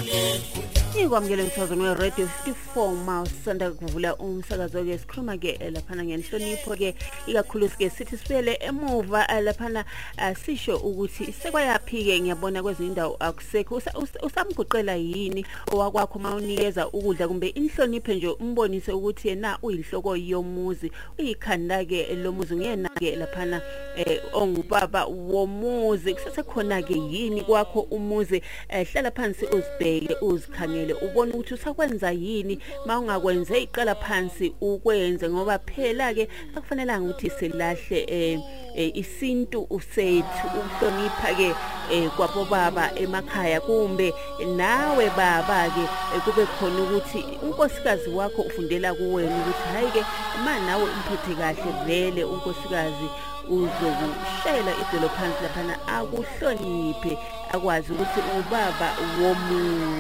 Ikwamukele umsakazo we-Radio 54 mawusanda kuvula umsakazo ke sikhuluma ke laphana ngenhlonipho ke ikakhulu ke sithi sibele emuva laphana sisho ukuthi sekwayaphhi ke ngiyabona kwezinye indawo akusekho usamguqela yini owakwakho mawunikeza ukudla kumbe inhlonipho nje umbonise ukuthi yena uyinhloko yomuzi uyikhanda ke lomuzi ngiyena ke laphana ongubaba womuzi kusesekhona ke yini kwakho umuzi hlala phansi uzibheke uzikhangele ubone ukuthi usakwenza yini mawungakwenze iqala phansi ukwenze ngoba phela ke akufanelanga ukuthi silahle isintu usethu ukuhlonipha ke kwabo baba emakhaya kumbe nawe baba ke kube khona ukuthi unkosikazi wakho ufundela kuwena ukuthi hayi ke nawe umphethe kahle vele unkosikazi uzokushayela idolo phansi laphana akuhloniphe akwazi ukuthi ubaba womuntu